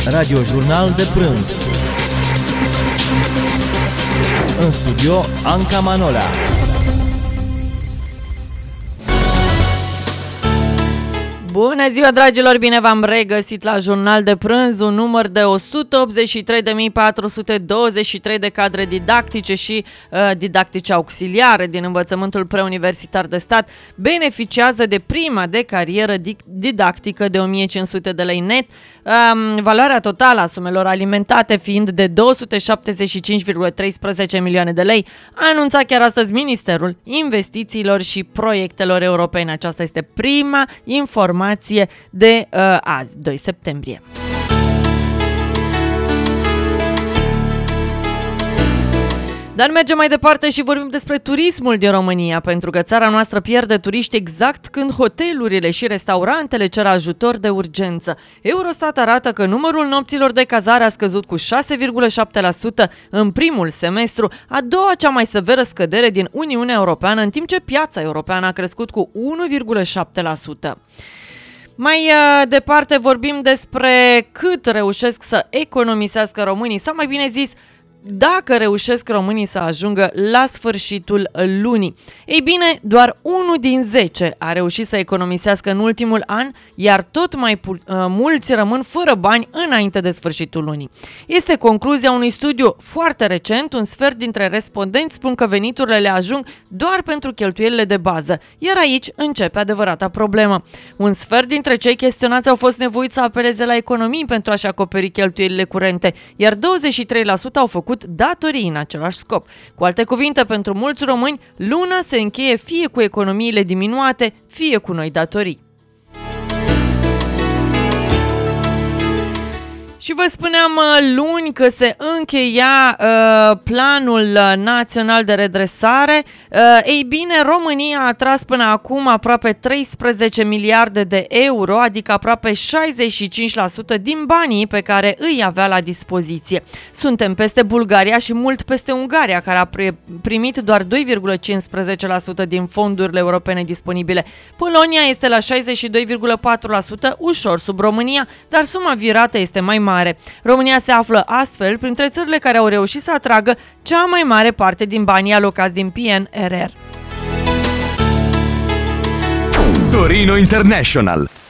Radiojurnal de prânz. În studio, Anca Manola. Bună ziua, dragilor! Bine v-am regăsit la Jurnal de Prânz, un număr de 183.423 de cadre didactice și didactice auxiliare din învățământul preuniversitar de stat beneficiază de prima de carieră didactică de 1.500 de lei net, valoarea totală a sumelor alimentate fiind de 275,13 milioane de lei, a anunțat chiar astăzi Ministerul Investițiilor și Proiectelor Europene. Aceasta este prima informație de azi, 2 septembrie. Dar mergem mai departe și vorbim despre turismul din România, pentru că țara noastră pierde turiști exact când hotelurile și restaurantele cer ajutor de urgență. Eurostat arată că numărul nopților de cazare a scăzut cu 6,7% în primul semestru, a doua cea mai severă scădere din Uniunea Europeană, în timp ce piața europeană a crescut cu 1,7%. Mai departe vorbim despre cât reușesc să economisească românii, sau mai bine zis, dacă reușesc românii să ajungă la sfârșitul lunii. Ei bine, doar 1 din 10 a reușit să economisească în ultimul an, iar tot mai mulți rămân fără bani înainte de sfârșitul lunii. Este concluzia unui studiu foarte recent. Un sfert dintre respondenți spun că veniturile le ajung doar pentru cheltuielile de bază, iar aici începe adevărata problemă. Un sfert dintre cei chestionați au fost nevoiți să apeleze la economii pentru a-și acoperi cheltuielile curente, iar 23% au făcut datorii în același scop. Cu alte cuvinte, pentru mulți români, luna se încheie fie cu economiile diminuate, fie cu noi datorii. Și vă spuneam luni că se încheia planul național de redresare. Ei bine, România a tras până acum aproape 13 miliarde de euro, adică aproape 65% din banii pe care îi avea la dispoziție. Suntem peste Bulgaria și mult peste Ungaria, care a primit doar 2,15% din fondurile europene disponibile. Polonia este la 62,4%, ușor sub România, dar suma virată este mai mare. România se află astfel printre țările care au reușit să atragă cea mai mare parte din banii alocați din PNRR. Torino International.